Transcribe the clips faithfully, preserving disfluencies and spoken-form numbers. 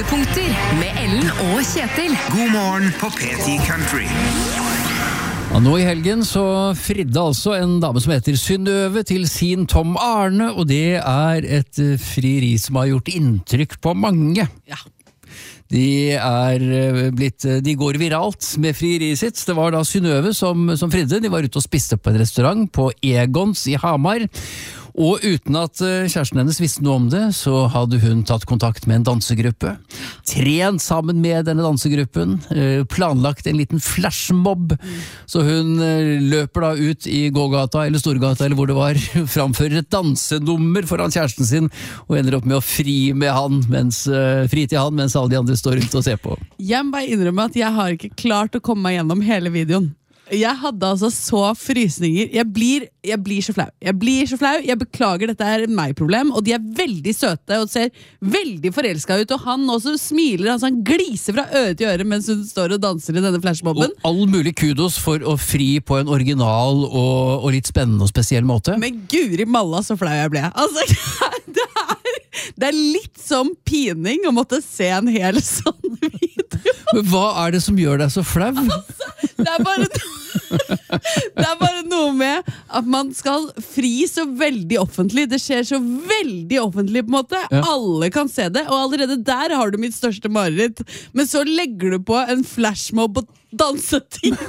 Høydepunkter med Ellen og Kjetil. God morgen på P ti Country. Ja, nå i helgen så fridde altså en dame som heter Synnøve til sin Tom Arne, og det er et eh, frieri som har gjort inntrykk på mange. Ja. De er eh, blitt, eh, de går viralt med frieriet sitt. Det var da Synnøve som, som fridde. De var ute og spiste på en restaurant på Egons i Hamar. Og uten at eh, kjæresten hennes visste noe om det, så hadde hun tatt kontakt med en dansegruppe. Trent sammen med denne dansegruppen, eh, planlagt en liten flashmob. Så hun eh, løper da ut i gågata eller Storgata eller hvor det var, framfører et dansenummer foran kjæresten sin, og ender opp med å fri, med han, mens, eh, fri til han, mens alle de andre står rundt og ser på. Jeg må bare innrømme at jeg har ikke klart å komme meg gjennom hele videoen. Jeg hadde altså så frysninger. Jeg blir, jeg blir så flau. Jeg blir så flau. Jeg beklager, dette er meg problem. Og de er veldig søte og ser veldig forelsket ut. Og han også smiler, altså han gliser fra øre til øre mens hun står og danser i denne flashmobben. Og all mulig kudos for å fri på en original og, og litt spennende og spesiell måte. Men guri malla så flau jeg ble. Altså, det er, det er litt som pining å måtte se en hel sånn video. Men hva er det som gjør deg så flau? Altså, det er bare det er bare noe med at man skal fri så veldig offentlig. Det skjer så veldig offentlig på en måte. Ja. Alle kan se det, og allerede der har du mitt største mareritt. Men så legger du på en flashmob på dansetid.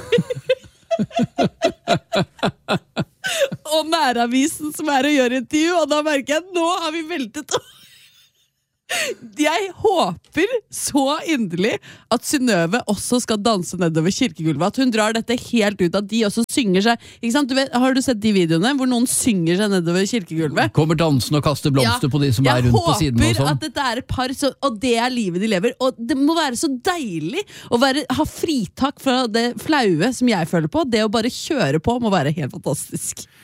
Og Næravisen som er å gjøre intervju, og da merker jeg at nå har vi veltet opp. Jeg håper så inderlig at Synnøve også skal danse nedover kirkegulvet, at hun drar dette helt ut, at de også synger seg, ikke sant? Du vet, har du sett de videoene hvor noen synger seg nedover kirkegulvet? Kommer dansen og kaster blomster ja, på de som er rundt på siden og sånn. Jeg håper at dette er et par, så, og det er livet de lever, og det må være så deilig å være, ha fritak fra det flaue som jeg føler på. Det å bare kjøre på må være helt fantastisk.